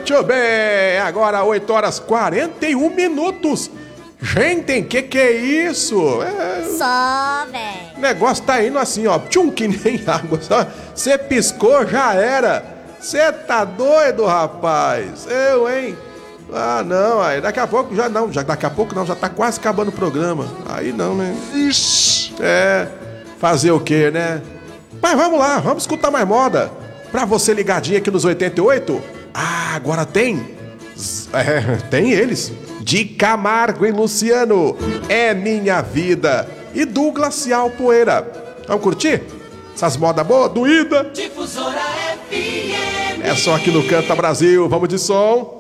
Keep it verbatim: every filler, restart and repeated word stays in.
Muito bem, agora oito horas e quarenta e um minutos. Gente, que que é isso? É... Só, velho. O negócio tá indo assim, ó, tchum, que nem água. Você piscou, já era. Você tá doido, rapaz? Eu, hein? Ah, não, aí daqui a pouco já não, já daqui a pouco não, já tá quase acabando o programa. Aí não, né? Ixi, é, fazer o quê, né? Mas vamos lá, vamos escutar mais moda. Pra você ligadinho aqui nos oitenta e oito. Ah, agora tem. É, tem eles. De Camargo e Luciano, É Minha Vida. E Douglas Cial Poeira. Vamos curtir? Essas modas boas, doída. Difusora F M. É só aqui no Canta Brasil, vamos de som.